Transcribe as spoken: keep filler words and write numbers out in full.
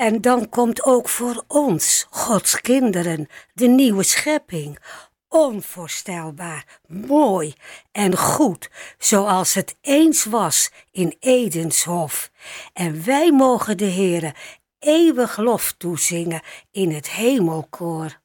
En dan komt ook voor ons, Gods kinderen, de nieuwe schepping. Onvoorstelbaar, mooi en goed, zoals het eens was in Edenshof. En wij mogen de Heere eeuwig lof toezingen in het hemelkoor.